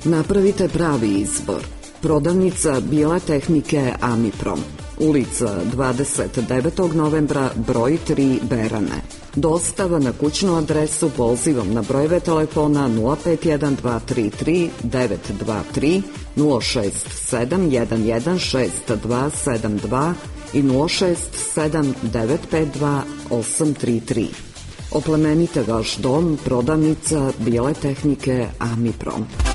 Napravite pravi izbor. Prodavnica bijele tehnike Amiprom. Ulica 29. novembra, broj 3, Berane. Dostava na kućnu adresu pozivom na brojeve telefona 051-233-923, 067-116272 i 067-952-833. Oplemenite vaš dom, prodavnica bijele tehnike Amiprom.